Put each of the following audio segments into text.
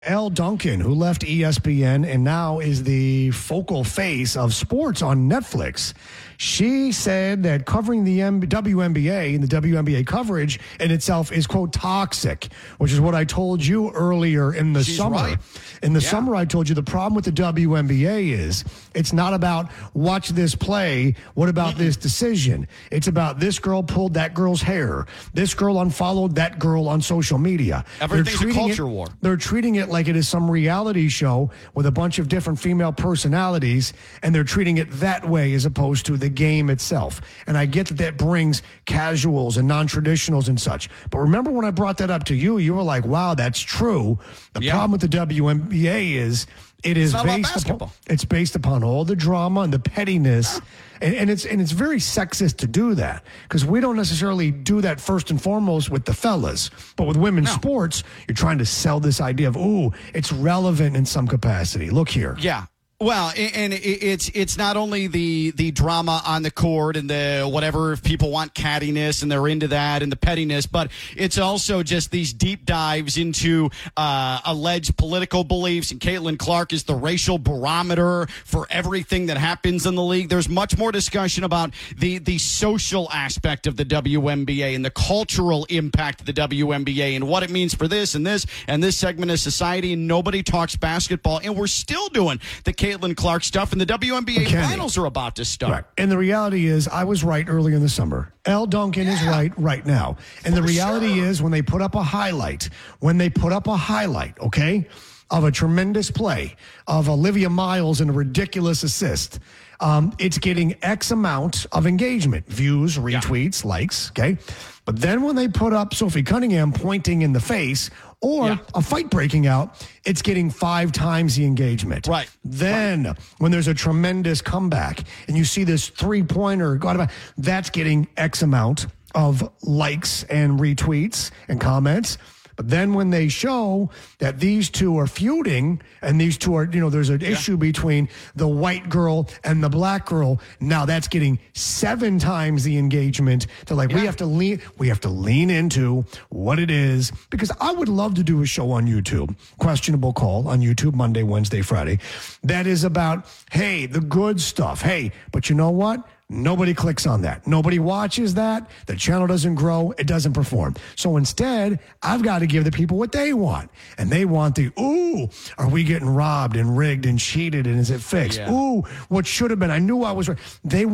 Elle Duncan, who left ESPN and now is the focal face of sports on Netflix, she said that covering the WNBA and the WNBA coverage in itself is, quote, toxic, which is what I told you earlier in the summer. Right. In the summer, I told you the problem with the WNBA is it's not about watch this play. What about this decision? It's about this girl pulled that girl's hair. This girl unfollowed that girl on social media. Everything's a culture war. They're treating it like it is some reality show with a bunch of different female personalities, and they're treating it that way as opposed to the game itself. And I get that that brings casuals and non-traditionals and such. But remember when I brought that up to you, you were like, wow, that's true. The problem with the WNBA is it's based upon all the drama and the pettiness. And it's very sexist to do that because we don't necessarily do that first and foremost with the fellas. But with women's sports, you're trying to sell this idea of, ooh, it's relevant in some capacity. Look here. Yeah. Well, and it's not only the drama on the court and the whatever, if people want cattiness and they're into that and the pettiness, but it's also just these deep dives into alleged political beliefs. And Caitlin Clark is the racial barometer for everything that happens in the league. There's much more discussion about the social aspect of the WNBA and the cultural impact of the WNBA and what it means for this and this segment of society. And nobody talks basketball, and we're still doing the Caitlin Clark stuff, and the WNBA finals are about to start. Right. And the reality is, I was right earlier in the summer. Elle Duncan is right now. And the reality is, when they put up a highlight, okay, of a tremendous play of Olivia Miles and a ridiculous assist, it's getting X amount of engagement, views, retweets, likes, okay? But then when they put up Sophie Cunningham pointing in the face or a fight breaking out, it's getting 5 times the engagement. Right. Then when there's a tremendous comeback and you see this three-pointer, that's getting X amount of likes and retweets and comments. But then when they show that these two are feuding and these two are, there's an issue between the white girl and the black girl, now that's getting 7 times the engagement. They're like, we have to lean into what it is, because I would love to do a show on YouTube, Questionable Call on YouTube, Monday, Wednesday, Friday. That is about, hey, the good stuff. Hey, but you know what? Nobody clicks on that. Nobody watches that. The channel doesn't grow. It doesn't perform. So instead, I've got to give the people what they want. And they want are we getting robbed and rigged and cheated, and is it fixed? Yeah. Ooh, what should have been. I knew I was right.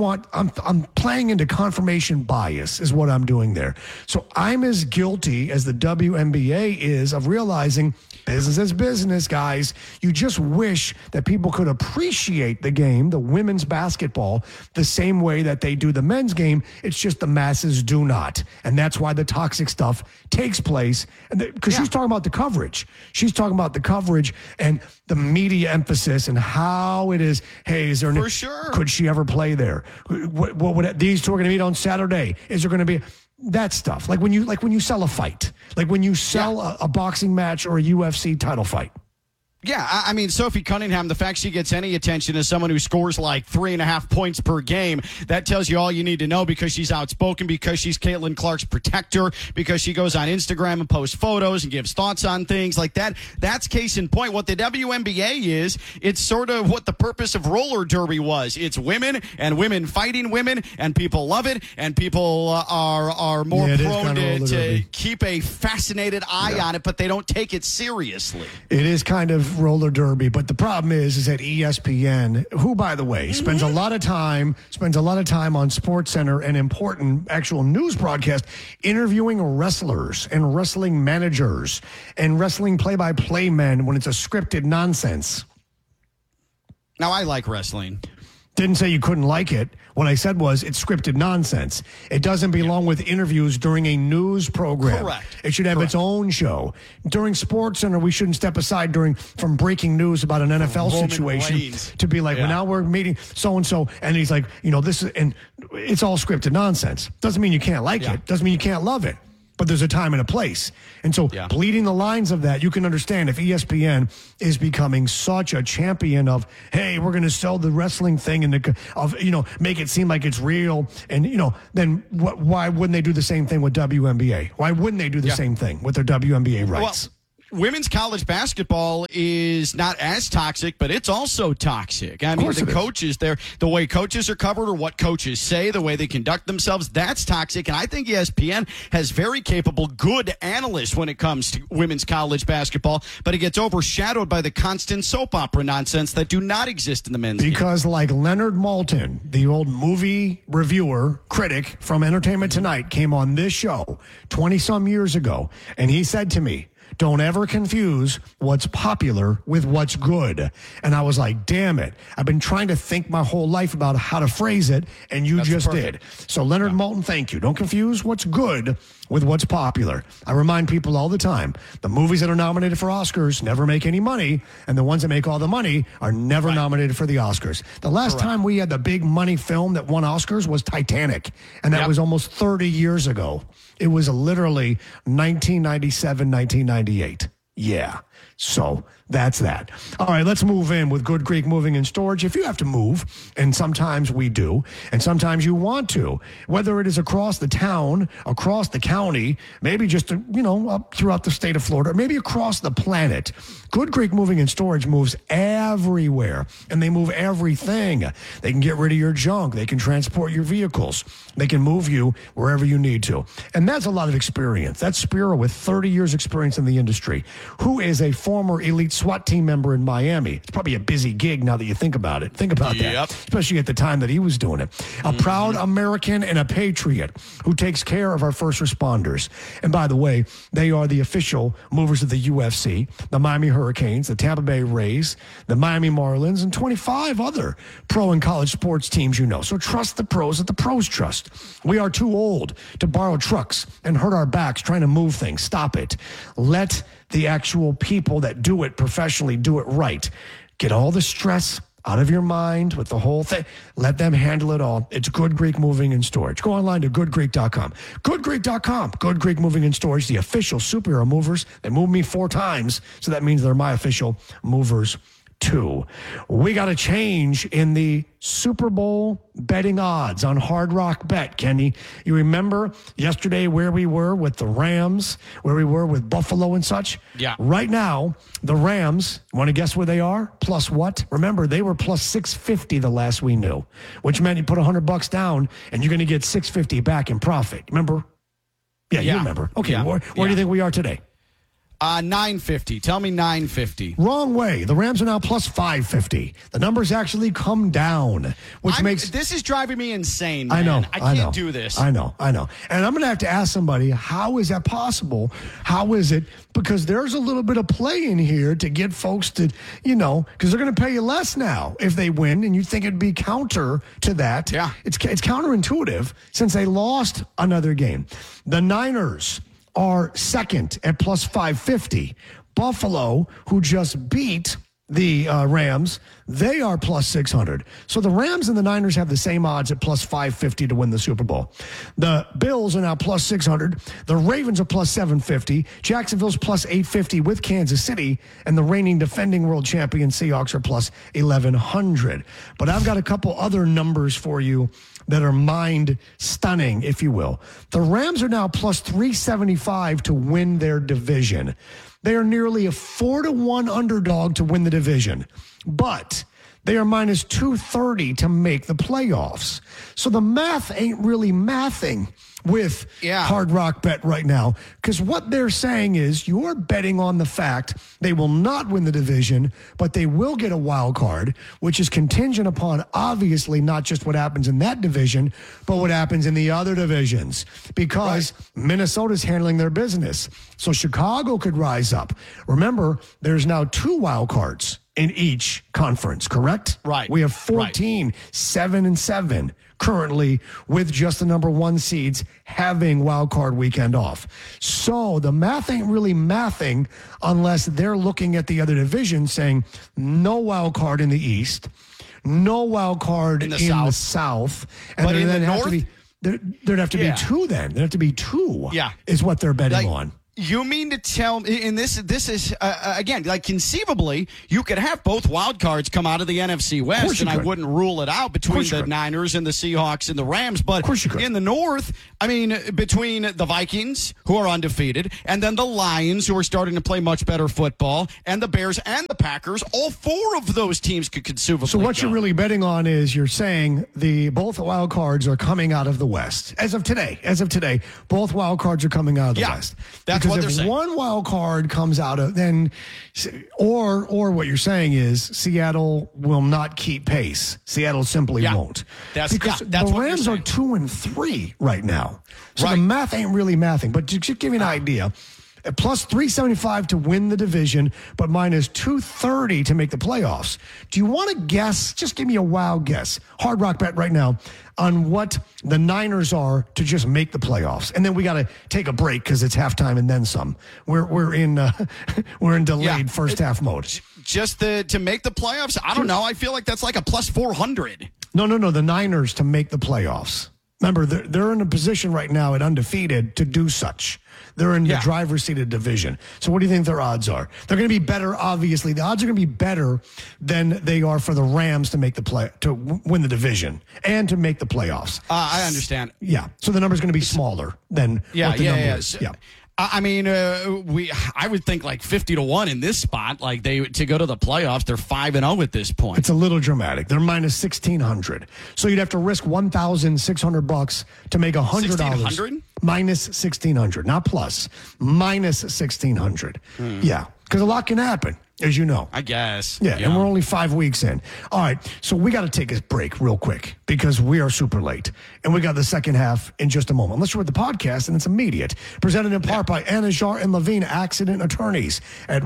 I'm playing into confirmation bias is what I'm doing there. So I'm as guilty as the WNBA is of realizing business is business, guys. You just wish that people could appreciate the game, the women's basketball, the same way that they do the men's game. It's just the masses do not. And that's why the toxic stuff takes place. Because she's talking about the coverage. She's talking about the coverage and the media emphasis and how it is. Hey, is there for sure? Could she ever play there? What would these two are going to meet on Saturday? Is there going to be that stuff? Like when you sell a fight, like when you sell a boxing match or a UFC title fight. Yeah, I mean, Sophie Cunningham, the fact she gets any attention as someone who scores like 3.5 points per game, that tells you all you need to know, because she's outspoken, because she's Caitlin Clark's protector, because she goes on Instagram and posts photos and gives thoughts on things like that. That's case in point. What the WNBA is, it's sort of what the purpose of roller derby was. It's women and women fighting women, and people love it, and people are more prone to keep a fascinated eye on it, but they don't take it seriously. It is kind of roller derby, but the problem is that ESPN, who, by the way, spends a lot of time on SportsCenter and important actual news broadcast interviewing wrestlers and wrestling managers and wrestling play-by-play men when it's a scripted nonsense. Now, I like wrestling. Didn't say you couldn't like it. What I said was it's scripted nonsense. It doesn't belong with interviews during a news program. Correct. It should have its own show. During SportsCenter, we shouldn't step aside from breaking news about an NFL situation to be like, well, now we're meeting so-and-so, and he's like, this is, and it's all scripted nonsense. Doesn't mean you can't like it. Doesn't mean you can't love it. But there's a time and a place. And so bleeding the lines of that, you can understand if ESPN is becoming such a champion of, hey, we're going to sell the wrestling thing and make it seem like it's real. And, then why wouldn't they do the same thing with WNBA? Why wouldn't they do the same thing with their WNBA rights? women's college basketball is not as toxic, but it's also toxic. I mean, the coaches there, the way coaches are covered or what coaches say, the way they conduct themselves, that's toxic. And I think ESPN has very capable, good analysts when it comes to women's college basketball, but it gets overshadowed by the constant soap opera nonsense that do not exist in the men's game. Because like Leonard Maltin, the old movie reviewer, critic from Entertainment Tonight, came on this show 20-some years ago, and he said to me, don't ever confuse what's popular with what's good. And I was like, damn it. I've been trying to think my whole life about how to phrase it, and you just did. So, Leonard Maltin, thank you. Don't confuse what's good with what's popular. I remind people all the time, the movies that are nominated for Oscars never make any money, and the ones that make all the money are never nominated for the Oscars. The last time we had the big money film that won Oscars was Titanic, and that was almost 30 years ago. It was literally 1997, 1998. Yeah. So that's that. All right, let's move in with Good Greek Moving and Storage. If you have to move, and sometimes we do, and sometimes you want to, whether it is across the town, across the county, maybe just, up throughout the state of Florida, or maybe across the planet, Good Greek Moving and Storage moves everywhere, and they move everything. They can get rid of your junk. They can transport your vehicles. They can move you wherever you need to. And that's a lot of experience. That's Spiro with 30 years experience in the industry, who is a former elite SWAT team member in Miami. It's probably a busy gig now that you think about it. Think about that, especially at the time that he was doing it. A proud American and a patriot who takes care of our first responders. And by the way, they are the official movers of the UFC, the Miami Hurricanes, the Tampa Bay Rays, the Miami Marlins, and 25 other pro and college sports teams So trust the pros that the pros trust. We are too old to borrow trucks and hurt our backs trying to move things. Stop it. Let the actual people that do it professionally do it right. Get all the stress out of your mind with the whole thing. Let them handle it all. It's Good Greek Moving and Storage. Go online to goodgreek.com. Goodgreek.com. Good Greek Moving and Storage, the official superhero movers. They moved me 4 times, so that means they're my official movers too. We got a change in the Super Bowl betting odds on Hard Rock Bet, Kenny. You remember yesterday where we were with the Rams, where we were with Buffalo and such? Yeah. Right now, the Rams, want to guess where they are? Plus what? Remember, they were plus 650 the last we knew, which meant you put $100 down and you're going to get 650 back in profit. Remember? Yeah, you remember. Okay, where do you think we are today? 950. Tell me 950. Wrong way. The Rams are now plus 550. The numbers actually come down, which makes... This is driving me insane, man. I know. I can't do this. I know. And I'm going to have to ask somebody, how is that possible? How is it? Because there's a little bit of play in here to get folks to, because they're going to pay you less now if they win, and you'd think it'd be counter to that. Yeah. It's counterintuitive since they lost another game. The Niners are second at plus 550. Buffalo, who just beat the Rams, they are plus 600. So the Rams and the Niners have the same odds at plus 550 to win the Super Bowl. The Bills are now plus 600. The Ravens are plus 750. Jacksonville's plus 850 with Kansas City. And the reigning defending world champion Seahawks are plus 1,100. But I've got a couple other numbers for you that are mind stunning, if you will. The Rams are now plus 375 to win their division. They are nearly a 4-1 underdog to win the division, but they are minus 230 to make the playoffs. So the math ain't really mathing with Hard Rock Bet right now, because what they're saying is you're betting on the fact they will not win the division, but they will get a wild card, which is contingent upon obviously not just what happens in that division, but what happens in the other divisions, because Minnesota's handling their business. So Chicago could rise up. Remember, there's now 2 wild cards in each conference, correct? Right. We have 14, 7-7 currently, with just the number 1 seeds having wild card weekend off. So the math ain't really mathing unless they're looking at the other division saying no wild card in the East, no wild card in the South. And but in the North, North? there'd have to be 2 then. There'd have to be 2 is what they're betting on. You mean to tell me, and this is, again, like conceivably, you could have both wild cards come out of the NFC West, and I wouldn't rule it out between the Niners and the Seahawks and the Rams. But in the North, I mean, between the Vikings, who are undefeated, and then the Lions, who are starting to play much better football, and the Bears and the Packers, all four of those teams could conceivably So what you're really betting on is you're saying both wild cards are coming out of the West. As of today, both wild cards are coming out of the West. That's what they're saying. If one wild card comes out of, then, or what you're saying is Seattle will not keep pace. Seattle simply won't. That's the Rams are 2-3 right now. So the math ain't really mathing. But to give you an idea, plus 375 to win the division, but minus 230 to make the playoffs. Do you want to guess? Just give me a wild guess. Hard Rock bet right now on what the Niners are to just make the playoffs. And then we got to take a break because it's halftime and then some. We're in delayed first half mode. Just to make the playoffs? I don't know. I feel like that's like a plus 400. No. The Niners to make the playoffs. Remember, they're in a position right now at undefeated to do such. They're in the driver's seated division. So what do you think their odds are? They're going to be better, obviously. The odds are going to be better than they are for the Rams to make to win the division and to make the playoffs. I understand. Yeah. So the number's going to be smaller than what the number is. Yeah. I mean, I would think like 50-1 in this spot. Like to go to the playoffs, they're 5-0 at this point. It's a little dramatic. They're minus 1,600. So you'd have to risk $1,600 to make $100. 1,600? Minus 1,600, not plus. Minus 1,600. Yeah, because a lot can happen, as you know. I guess. Yeah, and we're only 5 weeks in. All right, so we got to take a break real quick because we are super late. And we got the second half in just a moment. Unless you're with the podcast, and it's immediate. Presented in part by Anajar and Levine Accident Attorneys at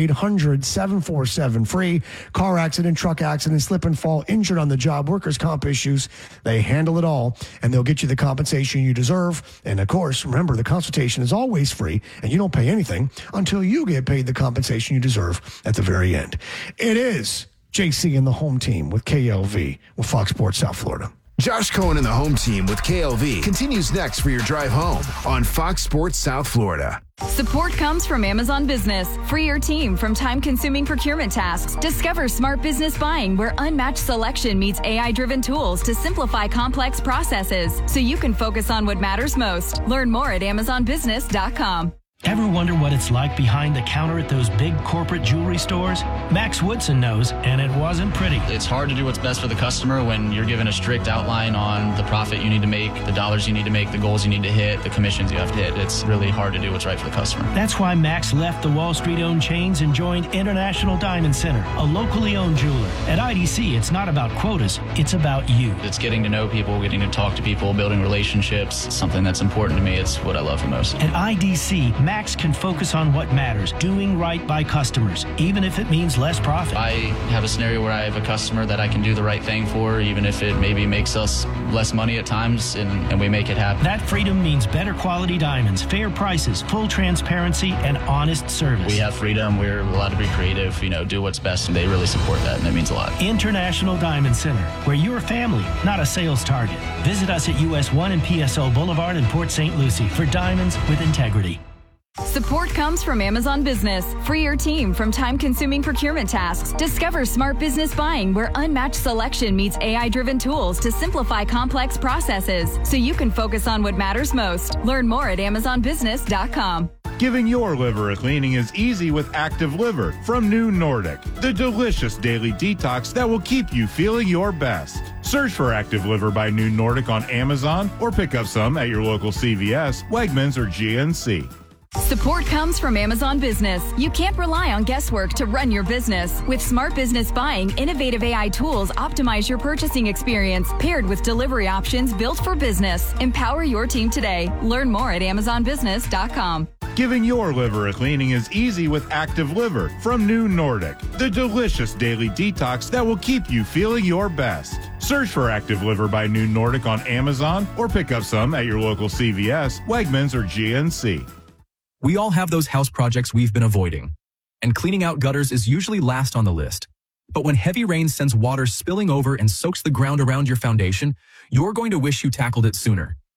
1-800-747-FREE. Car accident, truck accident, slip and fall, injured on the job, workers' comp issues. They handle it all, and they'll get you the compensation you deserve. And, of course, remember, the consultation is always free, and you don't pay anything until you get paid the compensation you deserve at the very end. It is JC and the home team with KLV with Fox Sports South Florida. Josh Cohen and the home team with KLV continues next for your drive home on Fox Sports South Florida. Support comes from Amazon Business. Free your team from time-consuming procurement tasks. Discover smart business buying where unmatched selection meets AI-driven tools to simplify complex processes so you can focus on what matters most. Learn more at AmazonBusiness.com. Ever wonder what it's like behind the counter at those big corporate jewelry stores? Max Woodson knows, and it wasn't pretty. It's hard to do what's best for the customer when you're given a strict outline on the profit you need to make, the dollars you need to make, the goals you need to hit, the commissions you have to hit. It's really hard to do what's right for the customer. That's why Max left the Wall Street-owned chains and joined International Diamond Center, a locally owned jeweler. At IDC, it's not about quotas, it's about you. It's getting to know people, getting to talk to people, building relationships. It's something that's important to me. It's what I love the most. At IDC, Max can focus on what matters, doing right by customers, even if it means less profit. I have a scenario where I have a customer that I can do the right thing for, even if it maybe makes us less money at times, and we make it happen. That freedom means better quality diamonds, fair prices, full transparency, and honest service. We have freedom. We're allowed to be creative, do what's best, and they really support that, and that means a lot. International Diamond Center, where you're a family, not a sales target. Visit us at US 1 and PSO Boulevard in Port St. Lucie for diamonds with integrity. Support comes from Amazon Business. Free your team from time-consuming procurement tasks. Discover smart business buying where unmatched selection meets AI-driven tools to simplify complex processes so you can focus on what matters most. Learn more at AmazonBusiness.com. Giving your liver a cleaning is easy with Active Liver from New Nordic, the delicious daily detox that will keep you feeling your best. Search for Active Liver by New Nordic on Amazon or pick up some at your local CVS, Wegmans, or GNC. Support comes from Amazon Business. You can't rely on guesswork to run your business. With smart business buying, innovative AI tools optimize your purchasing experience, paired with delivery options built for business. Empower your team today. Learn more at AmazonBusiness.com. Giving your liver a cleaning is easy with Active Liver from New Nordic, the delicious daily detox that will keep you feeling your best. Search for Active Liver by New Nordic on Amazon or pick up some at your local CVS, Wegmans, or GNC. We all have those house projects we've been avoiding, and cleaning out gutters is usually last on the list. But when heavy rain sends water spilling over and soaks the ground around your foundation, you're going to wish you tackled it sooner.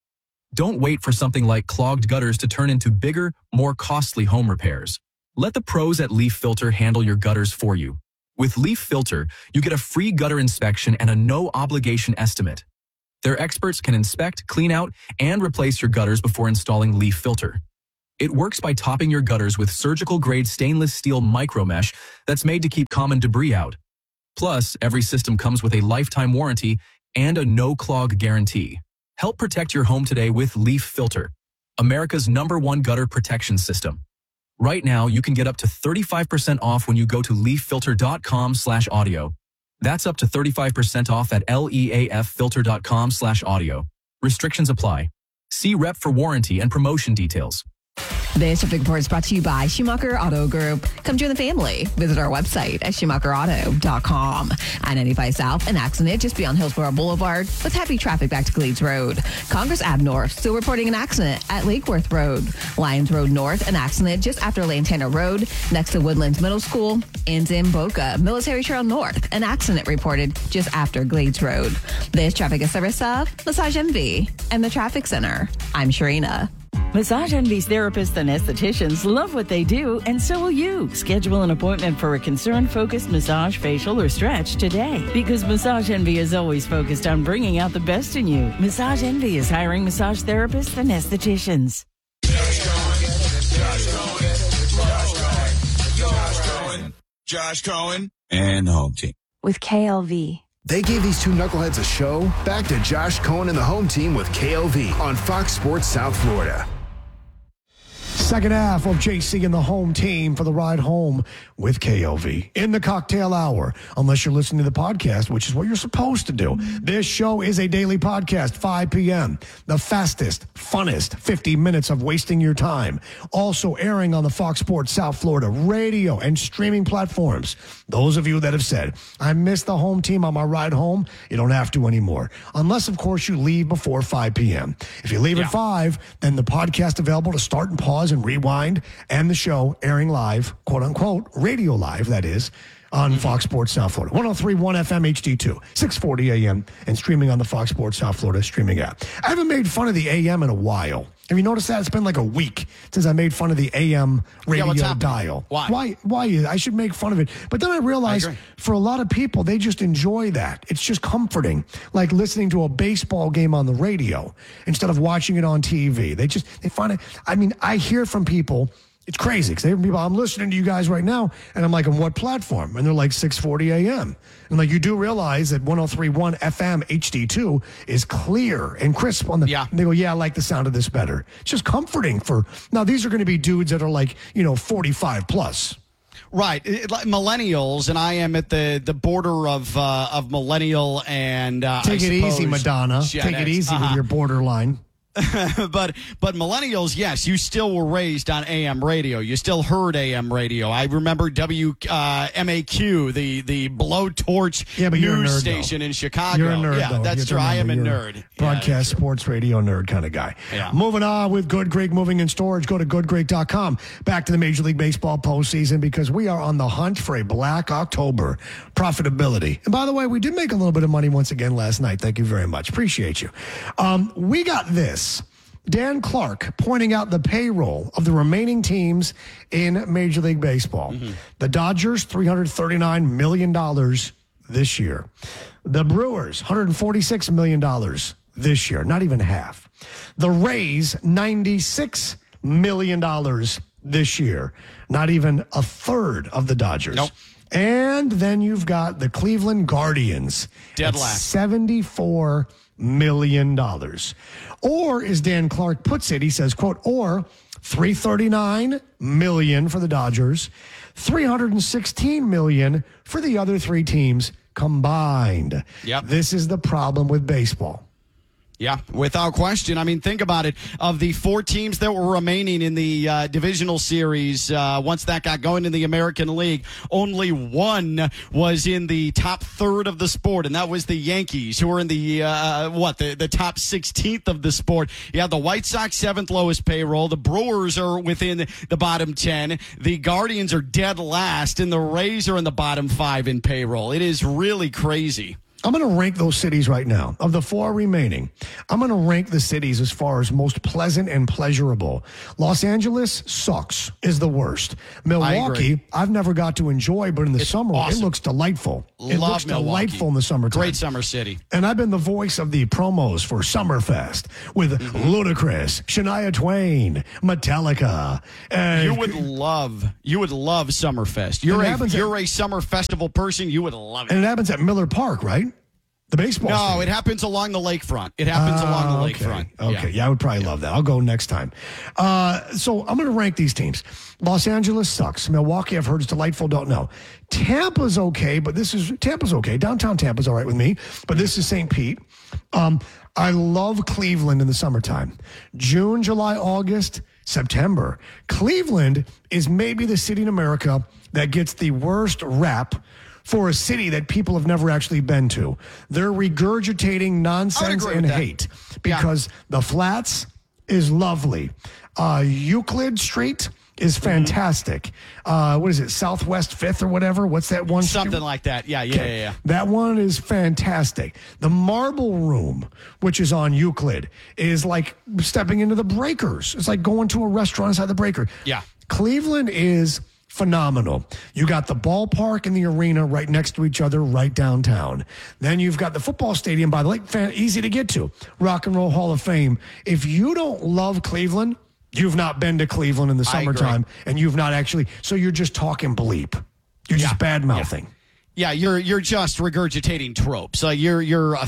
Don't wait for something like clogged gutters to turn into bigger, more costly home repairs. Let the pros at Leaf Filter handle your gutters for you. With Leaf Filter, you get a free gutter inspection and a no-obligation estimate. Their experts can inspect, clean out, and replace your gutters before installing Leaf Filter. It works by topping your gutters with surgical-grade stainless steel micromesh that's made to keep common debris out. Plus, every system comes with a lifetime warranty and a no-clog guarantee. Help protect your home today with Leaf Filter, America's #1 gutter protection system. Right now, you can get up to 35% off when you go to leaffilter.com/audio. That's up to 35% off at leaffilter.com/audio. Restrictions apply. See rep for warranty and promotion details. This traffic report is brought to you by Schumacher Auto Group. Come join the family. Visit our website at schumacherauto.com. I-95 South, an accident just beyond Hillsborough Boulevard with heavy traffic back to Glades Road. Congress Ave North, still reporting an accident at Lake Worth Road. Lyons Road North, an accident just after Lantana Road next to Woodlands Middle School. And in Boca, Military Trail North, an accident reported just after Glades Road. This traffic is service of Massage Envy and the Traffic Center. I'm Sharina. Massage Envy's therapists and estheticians love what they do, and so will you. Schedule an appointment for a concern-focused massage, facial, or stretch today. Because Massage Envy is always focused on bringing out the best in you. Massage Envy is hiring massage therapists and estheticians. Josh Cohen and the home team. With KLV. They gave these two knuckleheads a show. Back to Josh Cohen and the home team with KLV on Fox Sports South Florida. Second half of JC and the home team for the ride home with KLV in the cocktail hour. Unless you're listening to the podcast, which is what you're supposed to do. This show is a daily podcast, 5 p.m. The fastest, funnest 50 minutes of wasting your time. Also airing on the Fox Sports South Florida radio and streaming platforms. Those of you that have said, I miss the home team on my ride home, you don't have to anymore. Unless, of course, you leave before 5 p.m. If you leave at 5, then the podcast available to start and pause and rewind, and the show airing live, quote unquote, radio live, that is, on Fox Sports South Florida. 103.1 FM HD2, 640 AM, and streaming on the Fox Sports South Florida streaming app. I haven't made fun of the AM in a while. Have you noticed that? It's been like a week since I made fun of the AM radio dial. Why? Why? I should make fun of it. But then I realized for a lot of people, they just enjoy that. It's just comforting, like listening to a baseball game on the radio instead of watching it on TV. They find it. I mean, I hear from people. It's crazy because I'm listening to you guys right now, and I'm like, on what platform? And they're like 640 AM. And like, you do realize that 103.1 FM HD2 is clear and crisp on the. Yeah. And they go, yeah, I like the sound of this better. It's just comforting for. Now, these are going to be dudes that are like, 45 plus. Right, like millennials, and I am at the border of millennial and take it easy, Madonna. Take it easy with your borderline. but millennials, yes, you still were raised on AM radio. You still heard AM radio. I remember WMAQ, the blowtorch news station in Chicago. You're a nerd, yeah, though. That's true. I am a nerd. Broadcast sports radio nerd kind of guy. Yeah. Moving on with Good Greek Moving and Storage. Go to goodgreek.com. Back to the Major League Baseball postseason because we are on the hunt for a Black October profitability. And by the way, we did make a little bit of money once again last night. Thank you very much. Appreciate you. We got this. Dan Clark pointing out the payroll of the remaining teams in Major League Baseball. Mm-hmm. The Dodgers, $339 million this year. The Brewers, $146 million this year, not even half. The Rays, $96 million this year, not even a third of the Dodgers. Nope. And then you've got the Cleveland Guardians. Dead last. $74 million. Or, as Dan Clark puts it, he says, quote, or $339 million for the Dodgers, $316 million for the other three teams combined. Yep. This is the problem with baseball. Yeah, without question. I mean, think about it. Of the 4 teams that were remaining in the divisional series, once that got going in the American League, only one was in the top third of the sport, and that was the Yankees, who were in the top 16th of the sport. You have the White Sox 7th lowest payroll. The Brewers are within the bottom 10. The Guardians are dead last, and the Rays are in the bottom 5 in payroll. It is really crazy. I'm going to rank those cities right now. Of the 4 remaining, I'm going to rank the cities as far as most pleasant and pleasurable. Los Angeles sucks, is the worst. Milwaukee, I've never got to enjoy, but in the summer, awesome. it looks delightful. It Love looks Milwaukee. delightful in the summertime. Great summer city. And I've been the voice of the promos for Summerfest with Ludacris, Shania Twain, Metallica. You would love Summerfest. You're a summer festival person. You would love it. And it happens at Miller Park, right? The baseball No, stadium. it happens along the lakefront. It happens along the lakefront. Okay, yeah, I would probably love that. I'll go next time. So I'm going to rank these teams. Los Angeles sucks. Milwaukee, I've heard, is delightful. Don't know. Tampa's okay, but Tampa's okay. Downtown Tampa's all right with me, but this is St. Pete. I love Cleveland in the summertime. June, July, August, September. Cleveland is maybe the city in America that gets the worst rap for a city that people have never actually been to. They're regurgitating nonsense and hate because the Flats is lovely. Euclid Street is fantastic. What is it, Southwest 5th or whatever? What's that one? Something like that. Yeah. That one is fantastic. The Marble Room, which is on Euclid, is like stepping into the Breakers. It's like going to a restaurant inside the Breaker. Yeah. Cleveland is phenomenal. You got the ballpark and the arena right next to each other, right downtown. Then you've got the football stadium by the lake, easy to get to. Rock and Roll Hall of Fame. If you don't love Cleveland, you've not been to Cleveland in the summertime, and you've not actually. So you're just talking bleep. You're just bad mouthing. Yeah, you're just regurgitating tropes. You're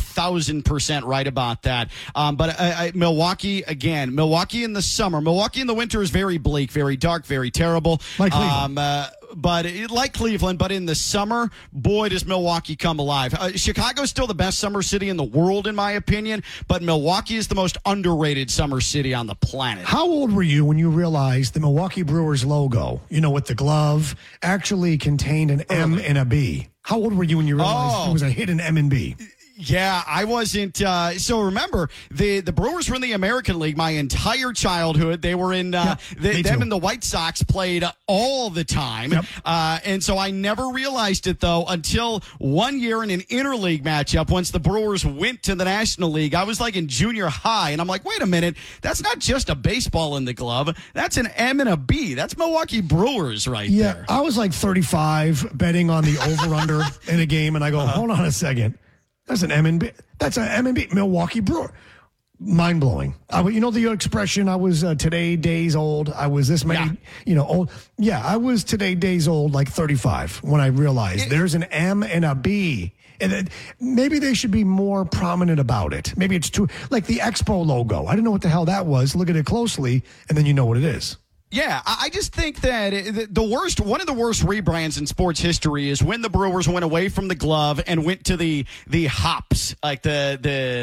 1,000% right about that. But Milwaukee again. Milwaukee in the summer. Milwaukee in the winter is very bleak, very dark, very terrible. Like Cleveland. Like Cleveland, but in the summer, boy, does Milwaukee come alive. Chicago's still the best summer city in the world, in my opinion, but Milwaukee is the most underrated summer city on the planet. How old were you when you realized the Milwaukee Brewers logo, with the glove, actually contained an M and a B? How old were you when you realized it was a hidden M and B? Yeah, I wasn't. So remember, the Brewers were in the American League my entire childhood. They were in them and the White Sox played all the time. Yep. And so I never realized it, though, until one year in an interleague matchup, once the Brewers went to the National League. I was like in junior high, and I'm like, wait a minute, that's not just a baseball in the glove. That's an M and a B. That's Milwaukee Brewers there. Yeah, I was like 35 betting on the over-under in a game, and I go, hold on a second. That's an M&B. That's an M&B. Milwaukee Brewer. Mind blowing. The expression, I was today days old. I was this many, old. Yeah, I was today days old, like 35, when I realized there's an M and a B. And maybe they should be more prominent about it. Maybe it's too, like the Expo logo. I didn't know what the hell that was. Look at it closely, and then you know what it is. Yeah, I just think that one of the worst rebrands in sports history is when the Brewers went away from the glove and went to the hops, like with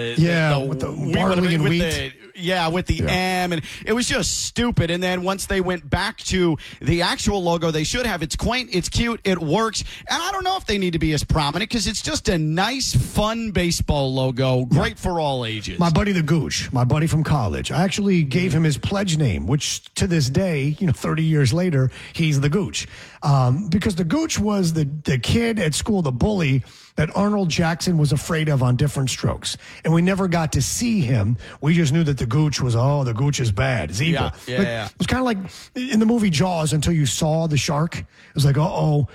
the barley and wheat. With the M, and it was just stupid. And then once they went back to the actual logo, they should have. It's quaint, it's cute, it works. And I don't know if they need to be as prominent because it's just a nice, fun baseball logo, great for all ages. My buddy the Gooch, my buddy from college, I actually gave him his pledge name, which to this day, 30 years later, he's the Gooch. Because the Gooch was the kid at school, the bully that Arnold Jackson was afraid of on Different Strokes. And we never got to see him. We just knew that the Gooch was, the Gooch is bad. It's evil. Yeah. It was kind of like in the movie Jaws until you saw the shark. It was like,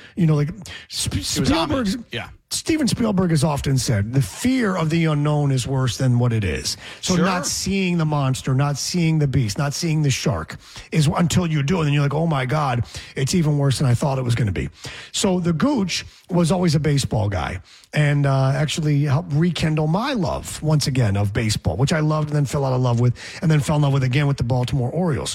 Spielberg's. Yeah. Steven Spielberg has often said the fear of the unknown is worse than what it is. So not seeing the monster, not seeing the beast, not seeing the shark is until you do it. And then you're like, oh my God, it's even worse than I thought it was going to be. So the Gooch was always a baseball guy and actually helped rekindle my love once again of baseball, which I loved and then fell out of love with and then fell in love with again with the Baltimore Orioles.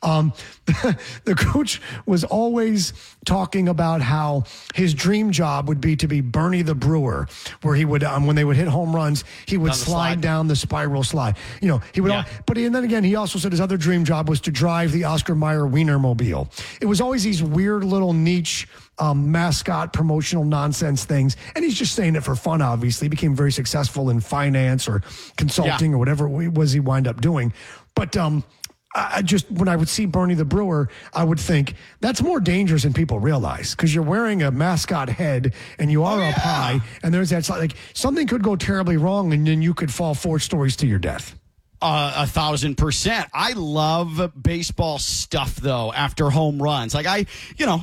The Gooch was always talking about how his dream job would be to be Bernie the Brewer, where he would, when they would hit home runs, he would slide down the spiral slide. He would, and then again, he also said his other dream job was to drive the Oscar Mayer Wienermobile. It was always these weird little niche mascot promotional nonsense things. And he's just saying it for fun, obviously. He became very successful in finance or consulting or whatever it was he wind up doing. But, when I would see Bernie the Brewer, I would think that's more dangerous than people realize because you're wearing a mascot head and you are up high, and there's that like something could go terribly wrong, and then you could fall 4 stories to your death. 1,000%. I love baseball stuff though. After home runs, like I'm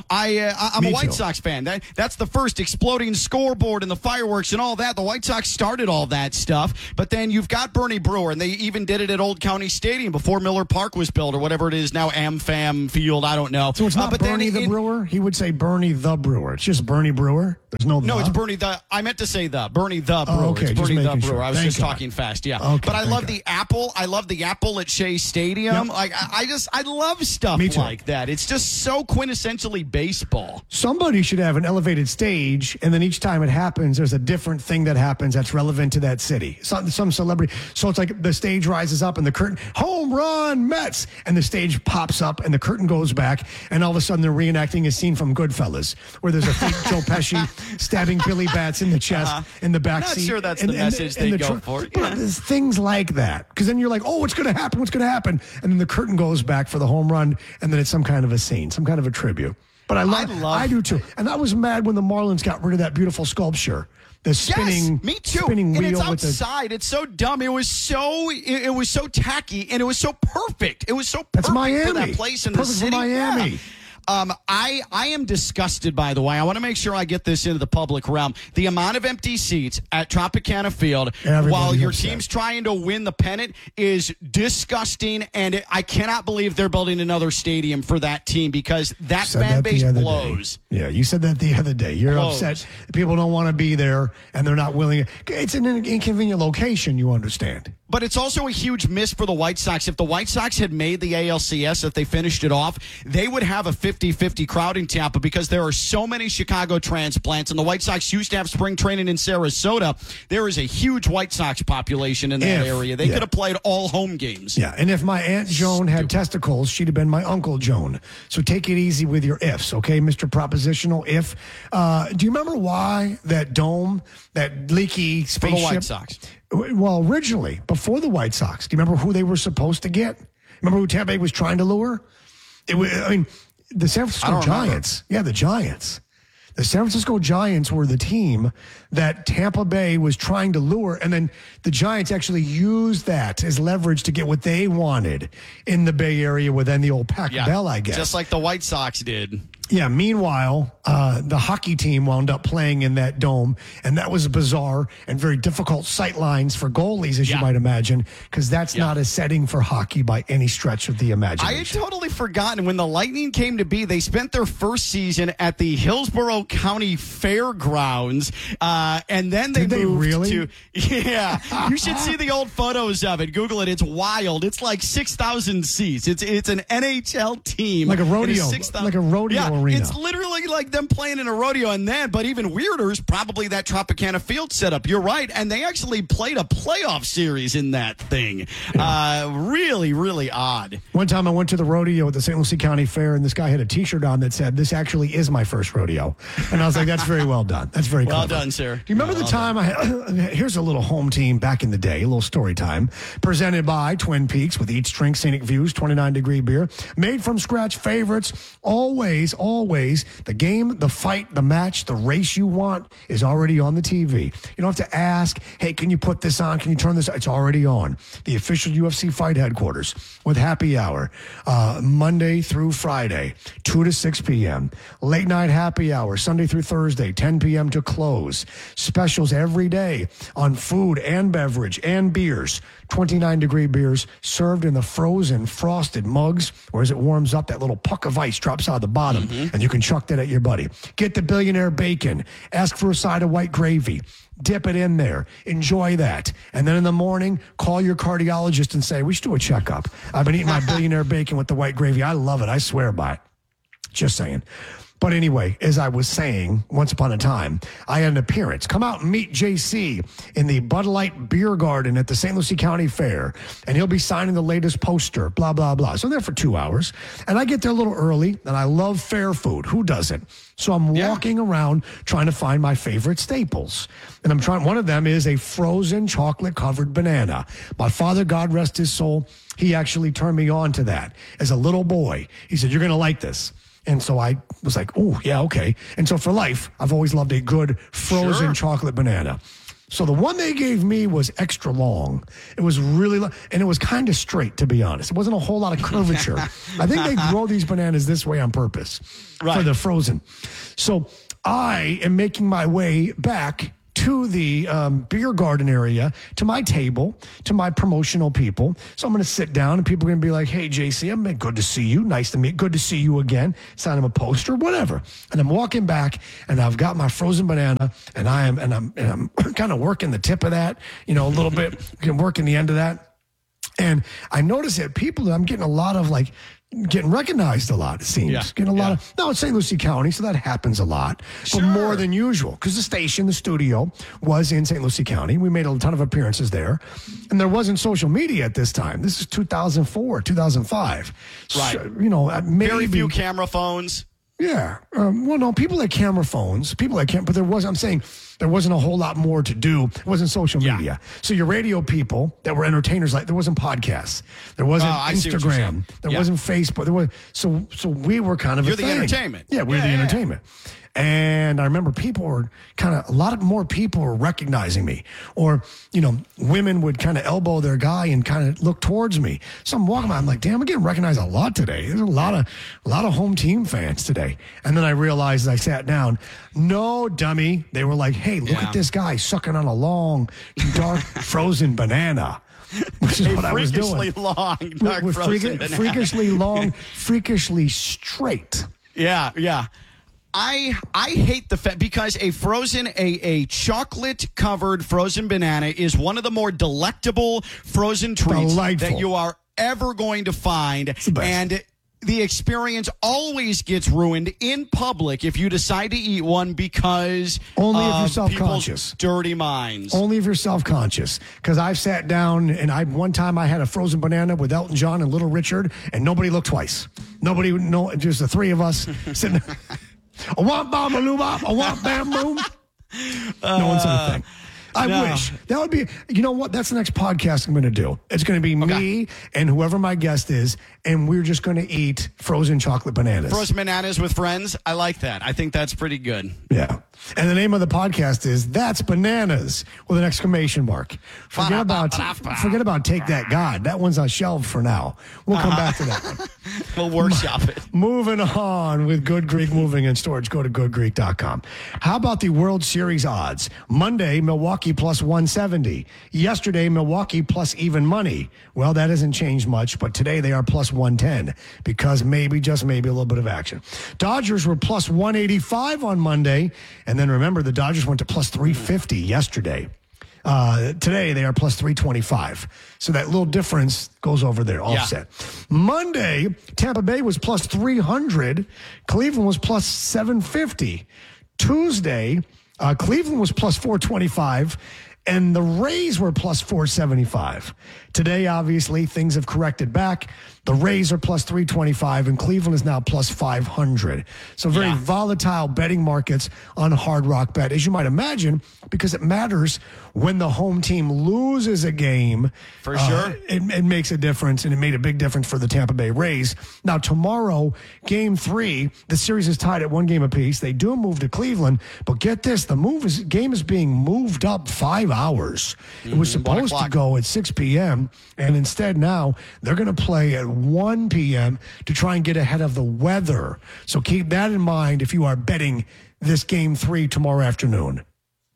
a White Sox fan. That's the first exploding scoreboard and the fireworks and all that. The White Sox started all that stuff, but then you've got Bernie Brewer, and they even did it at Old County Stadium before Miller Park was built or whatever it is now, AmFam Field. I don't know. So it's not Bernie the Brewer. He would say Bernie the Brewer. It's just Bernie Brewer. There's no. No, it's Bernie the. I meant to say Bernie the Brewer. Oh, okay, it's Bernie the Brewer. Sure. I was just talking fast. Yeah, okay, but I love the apple. I love the apple at Shea Stadium. Yep. Like I love stuff like that. It's just so quintessentially baseball. Somebody should have an elevated stage, and then each time it happens, there's a different thing that happens that's relevant to that city. Some celebrity. So it's like the stage rises up and the curtain, home run, Mets, and the stage pops up and the curtain goes back, and all of a sudden they're reenacting a scene from Goodfellas where there's a fake Joe Pesci stabbing Billy Bats in the chest in the back seat. Not sure that's the message they go for. But there's things like that, because then you're like, oh, what's going to happen? What's going to happen? And then the curtain goes back for the home run, and then it's some kind of a scene, some kind of a tribute. But I do too. And I was mad when the Marlins got rid of that beautiful sculpture. The spinning, yes, me too. Spinning and wheel it's outside. It's so dumb. It was so tacky, and it was so perfect. It was so perfect That's Miami. For that place in perfect the city. For Miami. Yeah. I am disgusted, by the way. I want to make sure I get this into the public realm. The amount of empty seats at Tropicana Field while your team's trying to win the pennant is disgusting, and I cannot believe they're building another stadium for that team because that fan base blows. Yeah, you said that the other day. You're upset. People don't want to be there, and they're not willing. It's an inconvenient location, you understand. But it's also a huge miss for the White Sox. If the White Sox had made the ALCS, if they finished it off, they would have a 50-50 crowd in Tampa because there are so many Chicago transplants, and the White Sox used to have spring training in Sarasota. There is a huge White Sox population in that area. They could have played all home games. Yeah, and if my Aunt Joan had testicles, she'd have been my Uncle Joan. So take it easy with your ifs, okay, Mr. Propositional If. Do you remember why that dome, that leaky spaceship? For the White Sox. Well, originally, before the White Sox, do you remember who they were supposed to get? Remember who Tampa Bay was trying to lure? The San Francisco Giants. Yeah, the Giants. The San Francisco Giants were the team that Tampa Bay was trying to lure, and then the Giants actually used that as leverage to get what they wanted in the Bay Area within the old Pac-Bell, I guess. Just like the White Sox did. Yeah, meanwhile, the hockey team wound up playing in that dome, and that was bizarre and very difficult sight lines for goalies, as you might imagine, because that's not a setting for hockey by any stretch of the imagination. I had totally forgotten when the Lightning came to be, they spent their first season at the Hillsborough County Fairgrounds, and then they moved to... Yeah, you should see the old photos of it. Google it. It's wild. It's like 6,000 seats. It's an NHL team. Like a rodeo. Like a rodeo. Arena. It's literally like them playing in a rodeo, and then, but even weirder is probably that Tropicana Field setup. You're right, and they actually played a playoff series in that thing. Really, really odd. One time I went to the rodeo at the St. Lucie County Fair, and this guy had a T-shirt on that said, "This actually is my first rodeo," and I was like, "That's very well done. That's very well clever. done, sir." Do you remember the time I had? Here's a little home team back in the day, a little story time, presented by Twin Peaks with Eats Drink Scenic Views, 29-degree beer, made from scratch favorites, always the game, the fight, the match, the race you want is already on the TV. You don't have to ask, hey, can you put this on? Can you turn this on? It's already on. The official UFC fight headquarters with happy hour, Monday through Friday, 2 to 6 p.m. Late night happy hour, Sunday through Thursday, 10 p.m. to close. Specials every day on food and beverage and beers. 29-degree beers served in the frozen, frosted mugs, or as it warms up, that little puck of ice drops out of the bottom, and you can chuck that at your buddy. Get the Billionaire Bacon. Ask for a side of white gravy. Dip it in there. Enjoy that. And then in the morning, call your cardiologist and say, we should do a checkup. I've been eating my Billionaire Bacon with the white gravy. I love it. I swear by it. Just saying. But anyway, as I was saying, once upon a time, I had an appearance. Come out and meet JC in the Bud Light Beer Garden at the St. Lucie County Fair, and he'll be signing the latest poster, blah, blah, blah. So I'm there for 2 hours, and I get there a little early, and I love fair food. Who doesn't? So I'm walking around trying to find my favorite staples. And I'm trying, one of them is a frozen chocolate-covered banana. My father, God rest his soul, he actually turned me on to that as a little boy. He said, you're going to like this. And so I was like, oh, yeah, okay. And so for life, I've always loved a good frozen chocolate banana. So the one they gave me was extra long. It was really long, and it was kind of straight, to be honest. It wasn't a whole lot of curvature. I think they grow these bananas this way on purpose for the frozen. So I am making my way back to the beer garden area, to my table, to my promotional people. So I'm going to sit down, and people are going to be like, hey, JC, good to see you. Nice to meet. Good to see you again. Sign him a poster, whatever. And I'm walking back, and I've got my frozen banana, and I'm kind of working the tip of that, a little bit, working the end of that. And I notice that I'm getting a lot of getting recognized a lot, it seems. Getting a lot of, now it's St. Lucie County, so that happens a lot, but more than usual, because the studio was in St. Lucie County. We made a ton of appearances there, and there wasn't social media at this time. This is 2004, 2005. Right. So, maybe, very few camera phones. Yeah. No, people had camera phones, but there wasn't a whole lot more to do. It wasn't social media. So your radio people that were entertainers, there wasn't podcasts. There wasn't Instagram. There wasn't Facebook. There was, so we were kind of You're the entertainment. Yeah, we're the entertainment. And I remember a lot more people were recognizing me, or, women would kind of elbow their guy and kind of look towards me. So I'm walking by, I'm like, damn, I'm getting recognized a lot today. There's a lot of home team fans today. And then I realized as I sat down, no, dummy. They were like, hey, look at this guy sucking on a long, dark, frozen banana. Which is what I was doing. Freakishly long, dark, frozen banana. Freakishly long, freakishly straight. Yeah. I hate the fact, because a chocolate covered frozen banana is one of the more delectable frozen treats that you are ever going to find. And the experience always gets ruined in public if you decide to eat one, because only if you're people's self-conscious. Dirty minds. Only if you're self-conscious. Because I've sat down, and one time I had a frozen banana with Elton John and Little Richard, and nobody looked twice. Just the three of us sitting there. A womp bomb a loo bop, a womp bam boom. No one said a thing. I wish. That would be, you know what? That's the next podcast I'm going to do. It's going to be me and whoever my guest is, and we're just going to eat frozen chocolate bananas. Frozen bananas with friends. I like that. I think that's pretty good. Yeah. And the name of the podcast is That's Bananas with an exclamation mark. Forget about Take That God. That one's on shelf for now. We'll come back to that one. We'll workshop it. Moving on with Good Greek Moving and Storage. Go to goodgreek.com. How about the World Series odds? Monday, Milwaukee plus 170. Yesterday, Milwaukee plus even money. Well, that hasn't changed much, but today they are plus 110 because just maybe a little bit of action. Dodgers were plus 185 on Monday. And then remember, the Dodgers went to plus 350 yesterday. Today, they are plus 325. So that little difference goes over there, offset. Monday, Tampa Bay was plus 300. Cleveland was plus 750. Tuesday, Cleveland was plus 425. And the Rays were plus 475. Today, obviously, things have corrected back. The Rays are plus 325, and Cleveland is now plus 500. So very volatile betting markets on Hard Rock Bet, as you might imagine, because it matters when the home team loses a game. For sure. It makes a difference, and it made a big difference for the Tampa Bay Rays. Now, tomorrow, Game 3, the series is tied at 1 game apiece. They do move to Cleveland, but get this, the game is being moved up 5 hours. It was supposed to go at 6 p.m., and instead now they're going to play at 1 p.m. to try and get ahead of the weather. So keep that in mind if you are betting this Game 3 tomorrow afternoon.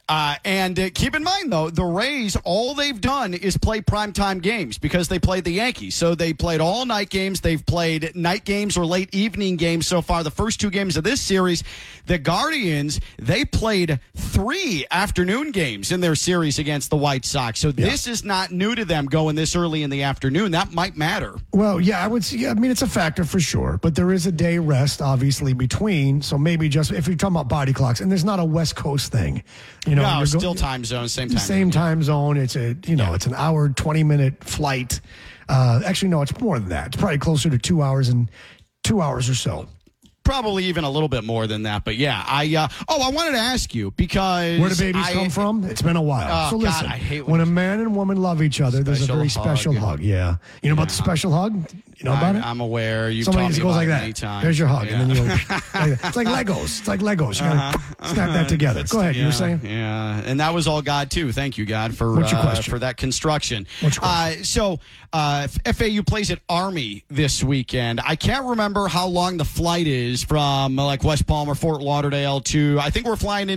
And keep in mind, though, the Rays, all they've done is play primetime games because they played the Yankees. So they played all night games. They've played night games or late evening games so far. The first 2 games of this series, the Guardians, they played 3 afternoon games in their series against the White Sox. So this is not new to them going this early in the afternoon. That might matter. Well, yeah, I would say, I mean, it's a factor for sure, but there is a day rest, obviously, between. So maybe just if you're talking about body clocks, and there's not a West Coast thing. No, still time zone, same time. Same time zone. It's it's an hour, 20-minute flight. Actually, no, it's more than that. It's probably closer to 2 hours and 2 hours or so. Probably even a little bit more than that, but yeah. I wanted to ask you because where do babies come from? It's been a while. Oh, so listen, God, I hate when a man and woman love each other, there's a very special hug. Yeah, you know about the special hug? You know about it? I'm aware. You've Somebody taught me just goes about like it that. many times. There's your hug, Yeah. and then you go, it's like Legos. It's like Legos. You gotta snap that together. Go ahead. You were saying? Yeah, and that was all God too. Thank you, God, for What's your question? for that construction. What's your question? FAU plays at Army this weekend. I can't remember how long the flight is from like West Palm or Fort Lauderdale to. I think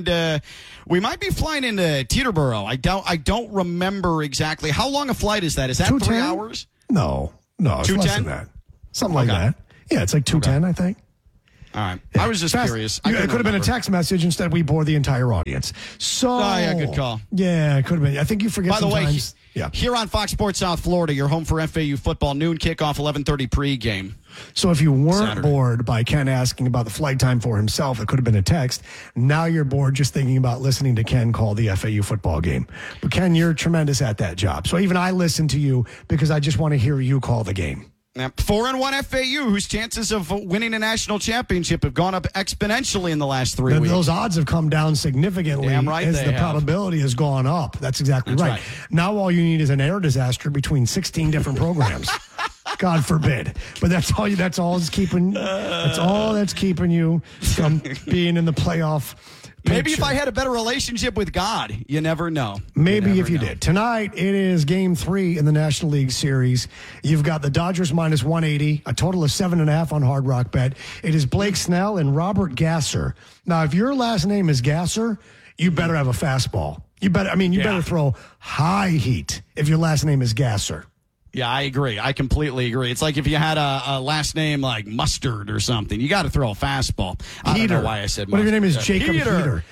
we might be flying into Teterboro. I don't remember exactly how long a flight is that. Is that 3 210? hours? No, it's less than that. Something like that. Yeah, it's like 210, I think. All right. Yeah. I was just curious. It could have been a text message. Instead, we bore the entire audience. So, good call. Yeah, it could have been. I think you forget By the way, sometimes. here on Fox Sports South Florida, you're home for FAU football, noon kickoff, 11:30 pregame. So if you weren't Saturday. bored by Ken asking about the flight time for himself, it could have been a text. Now you're bored just thinking about listening to Ken call the FAU football game. But Ken, you're tremendous at that job. So even I listen to you because I just want to hear you call the game. 4-1 FAU, whose chances of winning a national championship have gone up exponentially in the last 3 weeks. Those odds have come down significantly Damn right as they the have. probability has gone up. That's exactly right. Now all you need is an air disaster between 16 different programs. God forbid. But that's all that's keeping you from being in the playoff picture. Maybe if I had a better relationship with God, you never know. Maybe if you did. Tonight, it is Game 3 in the National League Series. You've got the Dodgers minus 180, a total of 7.5 on Hard Rock Bet. It is Blake Snell and Robert Gasser. Now, if your last name is Gasser, you better have a fastball. You better throw high heat if your last name is Gasser. Yeah, I agree. I completely agree. It's like if you had a last name like Mustard or something, you got to throw a fastball. I don't know why I said Mustard. What if your name is Jacob Heater?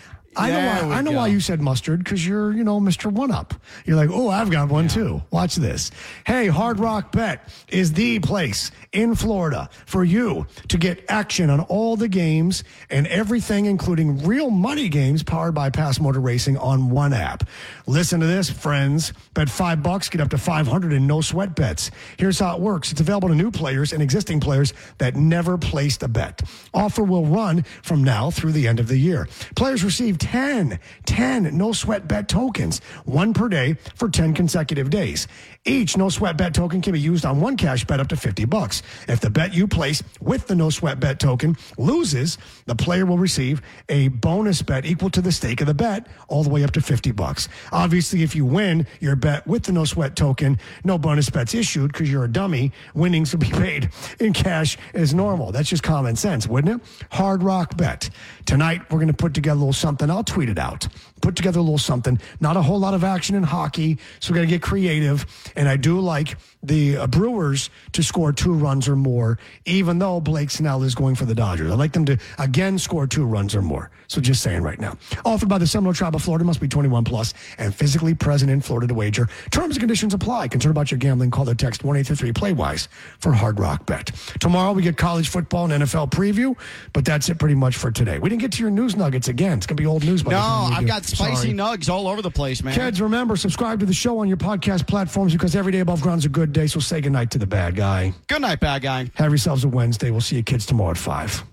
I know go. why you said Mustard, because you're, Mr. One-Up. You're like, oh, I've got one too. Watch this. Hey, Hard Rock Bet is the place in Florida for you to get action on all the games and everything, including real money games powered by Pass Motor Racing on one app. Listen to this, friends. Bet $5, get up to $500 in no sweat bets. Here's how it works. It's available to new players and existing players that never placed a bet. Offer will run from now through the end of the year. Players receive 10 no sweat bet tokens, one per day for 10 consecutive days. Each no sweat bet token can be used on one cash bet up to $50. If the bet you place with the no sweat bet token loses, the player will receive a bonus bet equal to the stake of the bet, all the way up to $50. Obviously, if you win your bet with the no sweat token, no bonus bets issued because you're a dummy. Winnings will be paid in cash as normal. That's just common sense, wouldn't it? Hard Rock Bet. Tonight, we're going to put together a little something. I'll tweet it out. Put together a little something. Not a whole lot of action in hockey, so we're going to get creative. And I do like the Brewers to score 2 runs or more, even though Blake Snell is going for the Dodgers. I like them to, again, score 2 runs or more. So just saying right now. Offered by the Seminole Tribe of Florida, must be 21 plus and physically present in Florida to wager. Terms and conditions apply. Concerned about your gambling, call or text 1-833-PLAY-WISE for Hard Rock Bet. Tomorrow we get college football and NFL preview, but that's it pretty much for today. We didn't get to your news nuggets again. It's going to be old news by the time we I've do. got spicy nugs all over the place, man. Kids, remember, subscribe to the show on your podcast platforms because every day above ground's a good day. So say goodnight to the bad guy. Good night, bad guy. Have yourselves a Wednesday. We'll see you kids tomorrow at 5.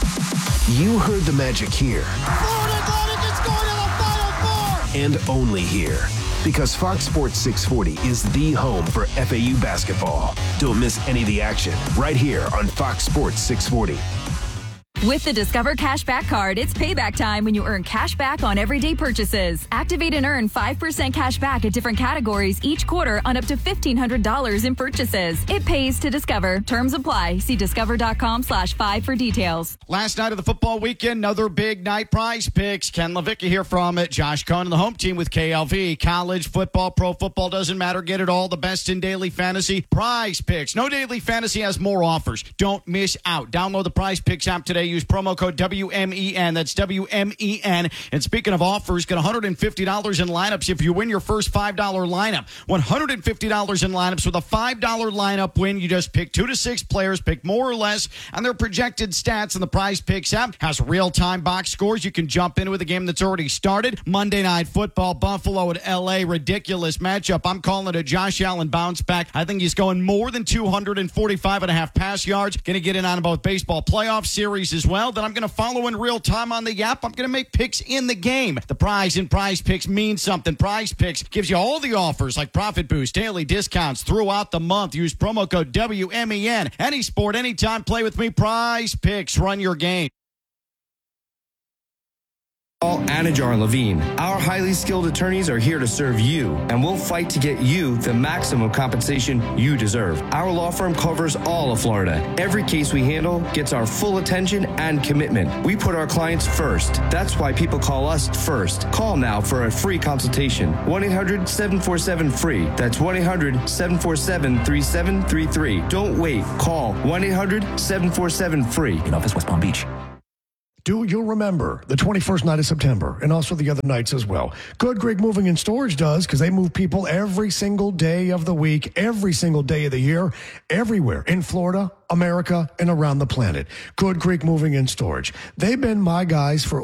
You heard the magic here. Florida Atlantic is going to the Final Four! And only here. Because Fox Sports 640 is the home for FAU basketball. Don't miss any of the action right here on Fox Sports 640. With the Discover Cashback Card, it's payback time when you earn cash back on everyday purchases. Activate and earn 5% cash back at different categories each quarter on up to $1,500 in purchases. It pays to Discover. Terms apply. See discover.com/5 for details. Last night of the football weekend, another big night. Prize Picks. Ken Levicka here from Josh Cohen and the home team with KLV. College football, pro football, doesn't matter. Get it all. The best in daily fantasy. Prize Picks. No daily fantasy has more offers. Don't miss out. Download the Prize Picks app today. Use promo code WMEN. That's WMEN. And speaking of offers, get $150 in lineups if you win your first $5 lineup. $150 in lineups with a $5 lineup win. You just pick 2 to 6 players, pick more or less on their projected stats. And the Prize Picks app has real-time box scores. You can jump in with a game that's already started. Monday Night Football, Buffalo at L.A. Ridiculous matchup. I'm calling it a Josh Allen bounce back. I think he's going more than 245.5 pass yards. Going to get in on both baseball playoff series as well. Then I'm going to follow in real time on the app. I'm going to make picks in the game. The prize in Prize Picks means something. Prize Picks gives you all the offers like profit boost, daily discounts throughout the month. Use promo code WMEN. Any sport, anytime. Play with me. Prize Picks. Run your game. Anajar Levine. Our highly skilled attorneys are here to serve you, and we'll fight to get you the maximum compensation you deserve. Our law firm covers all of Florida. Every case we handle gets our full attention and commitment. We put our clients first. That's why people call us first. Call now for a free consultation. 1-800-747-FREE. That's 1-800-747-3733. Don't wait. Call 1-800-747-FREE. In office, West Palm Beach. You'll remember the 21st night of September and also the other nights as well. Good Greek Moving and Storage does, because they move people every single day of the week, every single day of the year, everywhere in Florida, America, and around the planet. Good Greek Moving and Storage. They've been my guys for,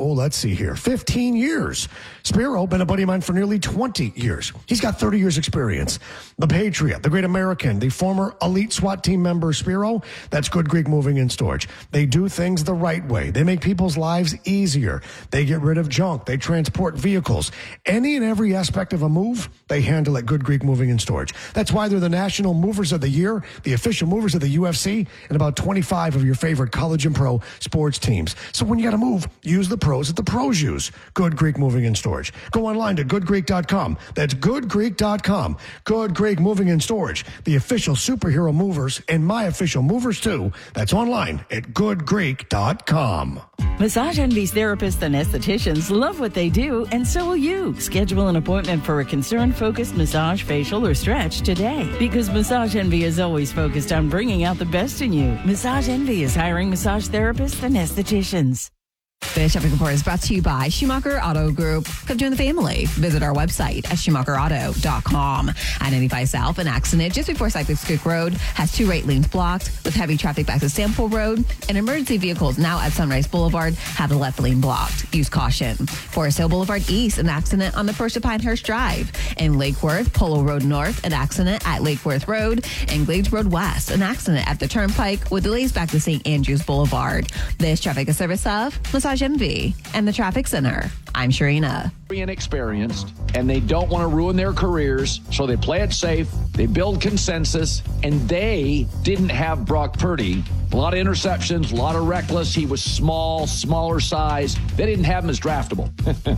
15 years. Spiro, been a buddy of mine for nearly 20 years. He's got 30 years experience. The Patriot, the Great American, the former elite SWAT team member Spiro, that's Good Greek Moving and Storage. They do things the right way. They make people's lives easier. They get rid of junk. They transport vehicles. Any and every aspect of a move, they handle at Good Greek Moving and Storage. That's why they're the National Movers of the Year, the official movers of the UFC, and about 25 of your favorite college and pro sports teams. So when you got to move, use the pros that the pros use. Good Greek Moving and Storage. Go online to goodgreek.com. That's goodgreek.com. Good Greek Moving and Storage, the official superhero movers and my official movers too. That's online at goodgreek.com. Massage Envy's therapists and estheticians love what they do, and so will you. Schedule an appointment for a concern-focused massage, facial, or stretch today. Because Massage Envy is always focused on bringing out the best in you. Massage Envy is hiring massage therapists and estheticians. This traffic report is brought to you by Schumacher Auto Group. Come join the family. Visit our website at SchumacherAuto.com. I-95 South, an accident just before Cypress Creek Road has 2 right lanes blocked with heavy traffic back to Sample Road, and emergency vehicles now at Sunrise Boulevard have the left lane blocked. Use caution. Forest Hill Boulevard East, an accident on the First to Pinehurst Drive. In Lake Worth, Polo Road North, an accident at Lake Worth Road. And Glades Road West, an accident at the Turnpike with delays back to St. Andrews Boulevard. This traffic is service of Massage Envy and the Traffic Center. I'm Sharina. Inexperienced, and they don't want to ruin their careers, so they play it safe, they build consensus, and they didn't have Brock Purdy. A lot of interceptions, a lot of reckless. He was smaller size. They didn't have him as draftable.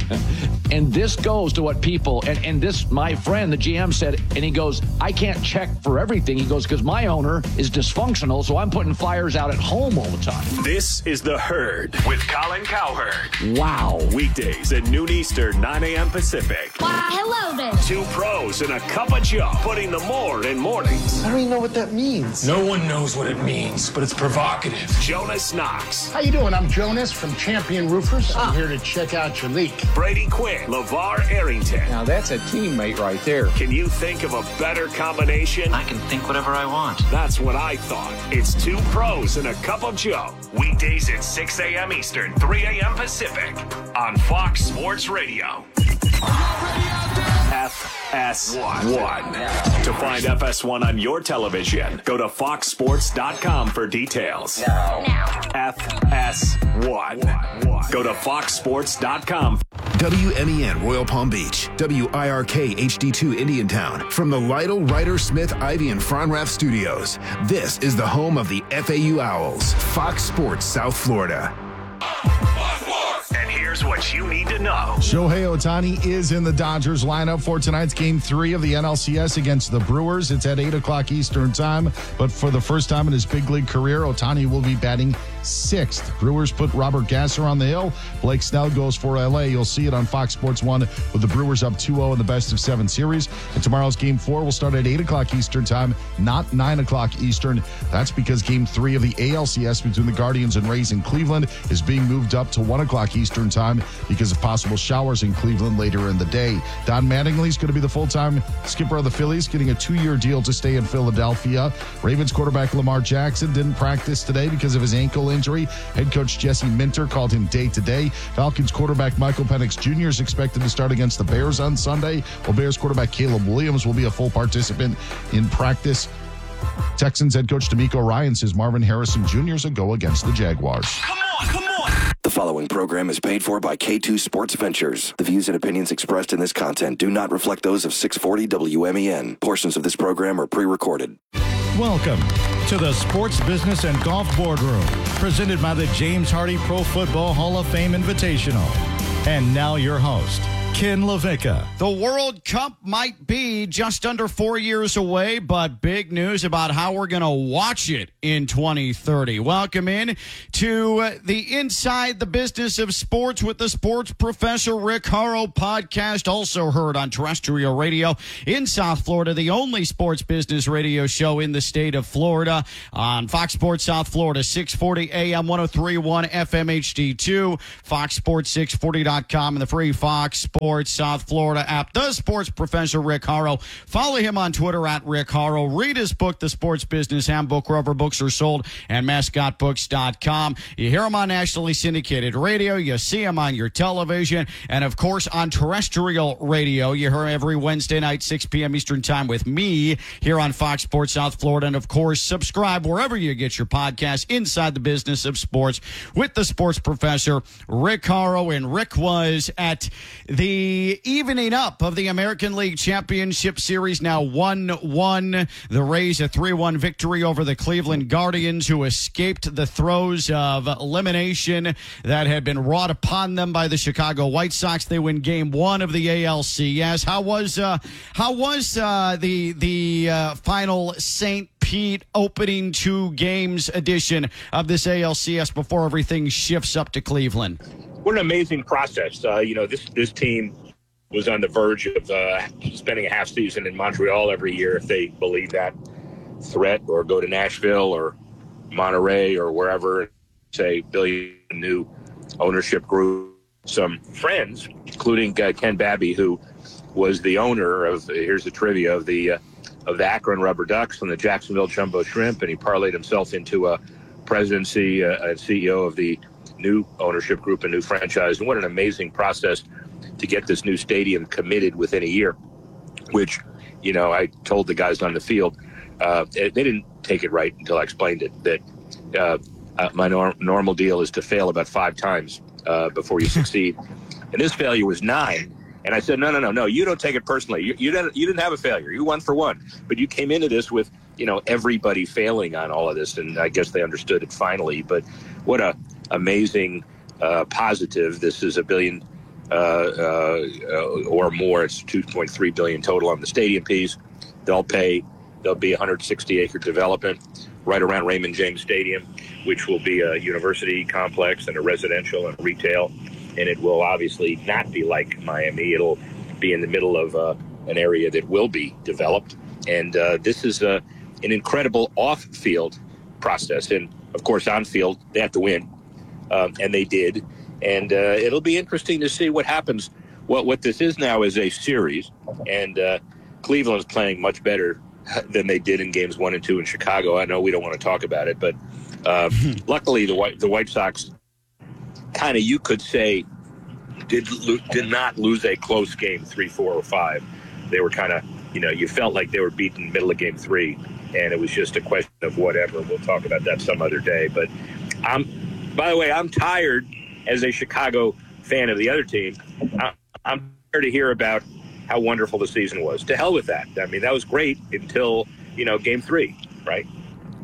And this goes to what people, and this, my friend, the GM said, and he goes, I can't check for everything. He goes, because my owner is dysfunctional, so I'm putting fires out at home all the time. This is The Herd with Colin Cowherd. Wow. Weekdays at noon Eastern, 9 a.m. Pacific. Wow, hello there. 2 pros and a cup of Joe, putting the more in mornings. I don't even know what that means. No one knows what it means, but it's provocative. Jonas Knox. How you doing? I'm Jonas from Champion Roofers. I'm here to check out your leak. Brady Quinn. LeVar Arrington. Now that's a teammate right there. Can you think of a better combination? I can think whatever I want. That's what I thought. It's 2 pros and a cup of Joe. Weekdays at 6 a.m. Eastern, 3 a.m. Pacific on Fox Sports Radio. FS1. To find FS1 on your television, go to foxsports.com for details. Now. FS1. Go to foxsports.com. WMEN Royal Palm Beach, WIRK HD2 Indiantown. From the Lytle, Ryder, Smith, Ivy, and Fronrath Studios, this is the home of the FAU Owls, Fox Sports South Florida. Here's what you need to know. Shohei Ohtani is in the Dodgers lineup for tonight's Game 3 of the NLCS against the Brewers. It's at 8 o'clock Eastern time, but for the first time in his big league career, Ohtani will be batting 6th. Brewers put Robert Gasser on the hill. Blake Snell goes for LA. You'll see it on Fox Sports 1 with the Brewers up 2-0 in the best-of-7 series. And tomorrow's Game 4 will start at 8 o'clock Eastern time, not 9 o'clock Eastern. That's because Game 3 of the ALCS between the Guardians and Rays in Cleveland is being moved up to 1 o'clock Eastern time because of possible showers in Cleveland later in the day. Don Mattingly's going to be the full-time skipper of the Phillies, getting a 2-year deal to stay in Philadelphia. Ravens quarterback Lamar Jackson didn't practice today because of his ankle injury. Head coach Jesse Minter called him day-to-day. Falcons quarterback Michael Penix Jr. is expected to start against the Bears on Sunday, while Bears quarterback Caleb Williams will be a full participant in practice. Texans head coach D'Amico Ryan says Marvin Harrison Jr. is a go against the Jaguars. Come on. The following program is paid for by K2 Sports Ventures. The views and opinions expressed in this content do not reflect those of 640 WMEN. Portions of this program are pre-recorded. Welcome to the Sports Business and Golf Boardroom, presented by the James Hardy Pro Football Hall of Fame Invitational. And now your host, Ken LaVicka. The World Cup might be just under 4 years away, but big news about how we're going to watch it in 2030. Welcome in to the Inside the Business of Sports with the Sports Professor Rick Horrow podcast, also heard on terrestrial radio in South Florida, the only sports business radio show in the state of Florida on Fox Sports South Florida, 640 AM 103.1 FM HD2, FoxSports640.com, and the free Fox Sports South Florida app. The Sports Professor Rick Horrow. Follow him on Twitter at Rick Horrow. Read his book, The Sports Business Handbook, wherever books are sold, and mascotbooks.com. You hear him on nationally syndicated radio. You see him on your television. And, of course, on terrestrial radio. You hear him every Wednesday night, 6 p.m. Eastern time with me here on Fox Sports South Florida. And, of course, subscribe wherever you get your podcast, Inside the Business of Sports with the Sports Professor Rick Horrow. And Rick was at the evening up of the American League Championship Series, now 1-1. The Rays a 3-1 victory over the Cleveland Guardians, who escaped the throes of elimination that had been wrought upon them by the Chicago White Sox. They win Game 1 of the ALCS. How was the final St. Pete opening 2 games edition of this ALCS before everything shifts up to Cleveland? What an amazing process. This team was on the verge of spending a half season in Montreal every year if they believe that threat, or go to Nashville or Monterey or wherever, say, billion new ownership group. Some friends, including Ken Babby, who was the owner of, here's the trivia, of the Akron Rubber Ducks and the Jacksonville Jumbo Shrimp, and he parlayed himself into a presidency and CEO of the new ownership group, a new franchise. And what an amazing process to get this new stadium committed within a year, which, I told the guys on the field, they didn't take it right until I explained it, that my normal deal is to fail about 5 times before you succeed. And this failure was 9. And I said, no, you don't take it personally. You didn't have a failure. You won for 1. But you came into this with, everybody failing on all of this. And I guess they understood it finally. But what a amazing positive. This is $1 billion or more. It's $2.3 billion total on the stadium piece. There'll be a 160-acre development right around Raymond James Stadium, which will be a university complex and a residential and retail. And it will obviously not be like Miami. It'll be in the middle of an area that will be developed. And this is an incredible off-field process. And, of course, on-field, they have to win. And they did. And it'll be interesting to see what happens. What this is now is a series. And Cleveland's playing much better than they did in games 1 and 2 in Chicago. I know we don't want to talk about it, but luckily the White Sox kind of, you could say, did not lose a close game 3, 4, or 5. They were kind of, you felt like they were beaten in the middle of game 3, and it was just a question of whatever. We'll talk about that some other day. But by the way, I'm tired as a Chicago fan of the other team. I'm tired to hear about how wonderful the season was. To hell with that. I mean, that was great until, game 3, right?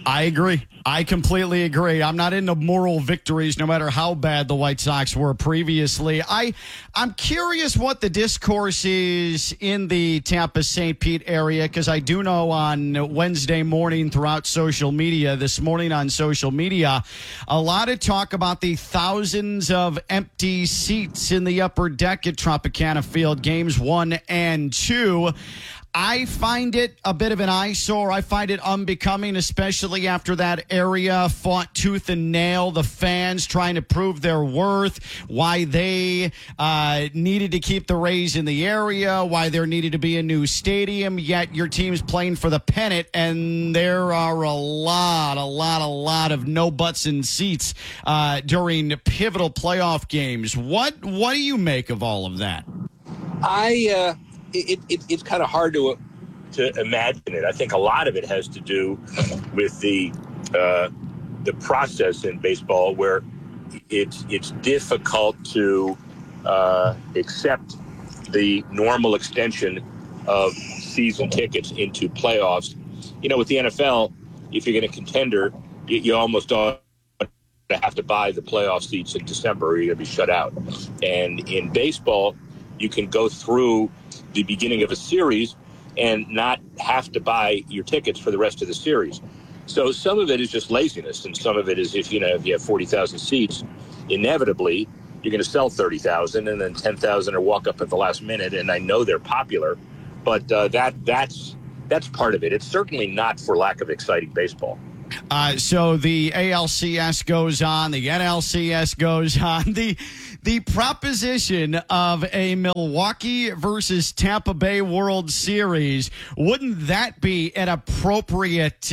I agree. I completely agree. I'm not into moral victories, no matter how bad the White Sox were previously. I'm curious what the discourse is in the Tampa-St. Pete area, because I do know on Wednesday morning throughout social media, this morning on social media, a lot of talk about the thousands of empty seats in the upper deck at Tropicana Field, games 1 and 2. I find it a bit of an eyesore. I find it unbecoming, especially after that area fought tooth and nail, the fans trying to prove their worth, why they needed to keep the Rays in the area, why there needed to be a new stadium, yet your team's playing for the pennant, and there are a lot of no butts in seats during pivotal playoff games. What do you make of all of that? It's kind of hard to imagine it. I think a lot of it has to do with the process in baseball, where it's difficult to accept the normal extension of season tickets into playoffs. You know, with the NFL, if you're going to contender, you almost have to buy the playoff seats in December, or you're going to be shut out. And in baseball, you can go through the beginning of a series and not have to buy your tickets for the rest of the series. So some of it is just laziness, and some of it is if you have 40,000 seats, inevitably you're going to sell 30,000, and then 10,000 are walk up at the last minute. And I know they're popular, but that's part of it. It's certainly not for lack of exciting baseball. So the ALCS goes on, the NLCS goes on. The proposition of a Milwaukee versus Tampa Bay World Series, wouldn't that be an appropriate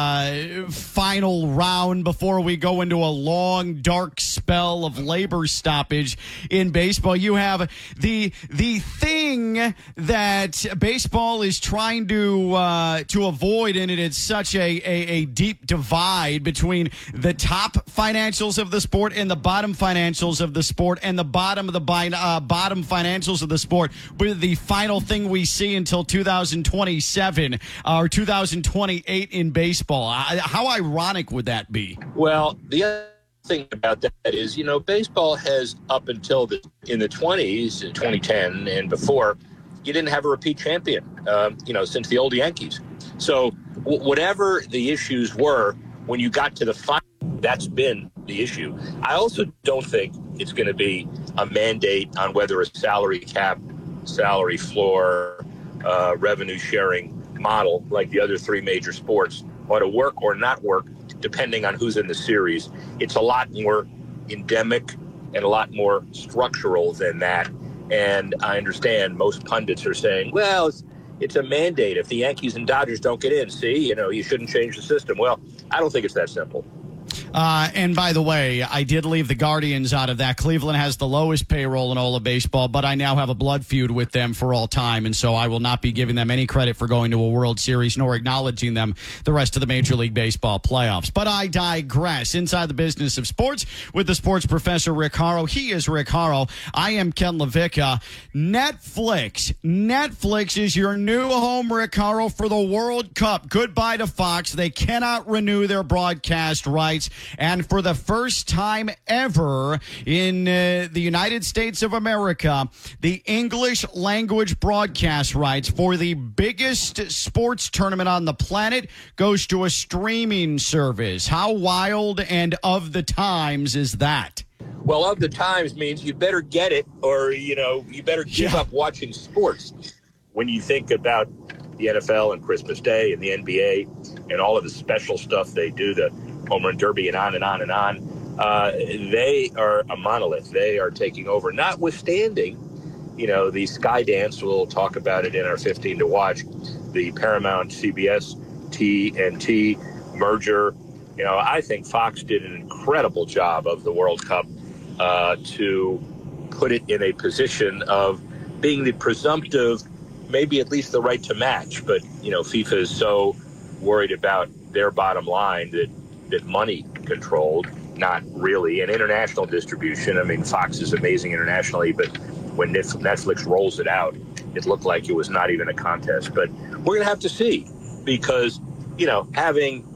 final round before we go into a long, dark spell of labor stoppage in baseball? You have the thing that baseball is trying to avoid, and it's such a deep divide between the top financials of the sport and the bottom financials of the sport, and the bottom of the bottom financials of the sport, with the final thing we see until 2027 or 2028 in baseball. How ironic would that be? Well, the other thing about that is, baseball has up until in the 20s, 2010 and before, you didn't have a repeat champion, since the old Yankees. So whatever the issues were, when you got to the final, that's been the issue. I also don't think it's going to be a mandate on whether a salary cap, salary floor, revenue sharing model like the other three major sports ought to work or not work, depending on who's in the series. It's a lot more endemic and a lot more structural than that. And I understand most pundits are saying, well, it's a mandate. If the Yankees and Dodgers don't get in, you shouldn't change the system. Well, I don't think it's that simple. And by the way, I did leave the Guardians out of that. Cleveland has the lowest payroll in all of baseball, but I now have a blood feud with them for all time, and so I will not be giving them any credit for going to a World Series, nor acknowledging them the rest of the Major League Baseball playoffs. But I digress. Inside the Business of Sports with the sports professor Rick Horrow. He is Rick Horrow. I am Ken LaVicka. Netflix is your new home, Rick Horrow, for the World Cup. Goodbye to Fox. They cannot renew their broadcast rights. And for the first time ever in the United States of America, the English language broadcast rights for the biggest sports tournament on the planet goes to a streaming service. How wild and of the times is that? Well, of the times means you better get it, or, you better give up watching sports. When you think about the NFL and Christmas Day and the NBA and all of the special stuff they do, the Home Run Derby and on and on and on, they are a monolith. They are taking over, notwithstanding, the Skydance, we'll talk about it in our 15 to watch, the Paramount CBS TNT merger. I think Fox did an incredible job of the World Cup to put it in a position of being the presumptive, maybe at least the right to match. But, FIFA is so worried about their bottom line that money controlled, not really. And international distribution, Fox is amazing internationally, but when Netflix rolls it out, it looked like it was not even a contest. But we're going to have to see, because, having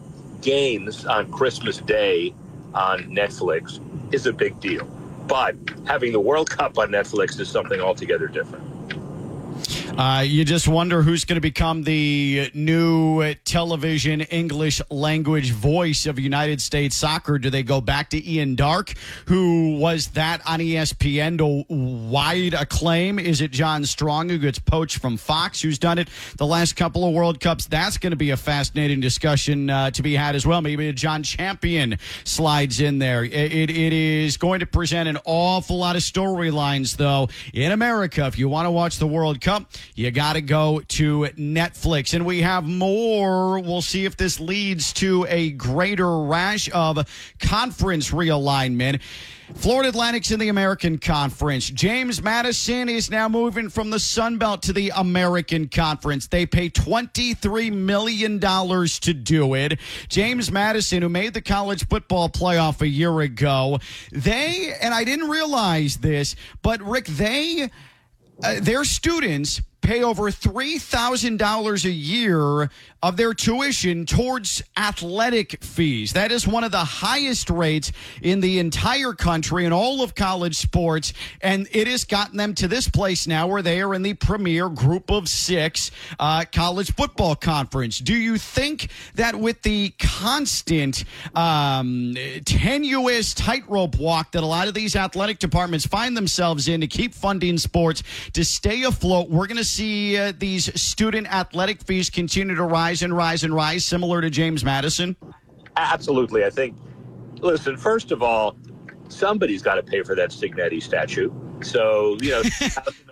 games on Christmas Day on Netflix is a big deal. But having the World Cup on Netflix is something altogether different. You just wonder who's going to become the new television English language voice of United States soccer. Do they go back to Ian Darke, who was that on ESPN to wide acclaim? Is it John Strong, who gets poached from Fox, who's done it the last couple of World Cups? That's going to be a fascinating discussion to be had as well. Maybe a John Champion slides in there. It is going to present an awful lot of storylines, though, in America. If you want to watch the World Cup, you got to go to Netflix. And we have more. We'll see if this leads to a greater rash of conference realignment. Florida Atlantic's in the American Conference. James Madison is now moving from the Sun Belt to the American Conference. They pay $23 million to do it. James Madison, who made the college football playoff a year ago, and I didn't realize this, but Rick, their students pay over $3,000 a year of their tuition towards athletic fees. That is one of the highest rates in the entire country in all of college sports, and it has gotten them to this place now where they are in the premier group of 6 college football conference. Do you think that with the constant tenuous tightrope walk that a lot of these athletic departments find themselves in to keep funding sports, to stay afloat, we're going to see these student athletic fees continue to rise and rise and rise, similar to James Madison? Absolutely. I think, listen, first of all, somebody's got to pay for that Signetti statue. So, $1,000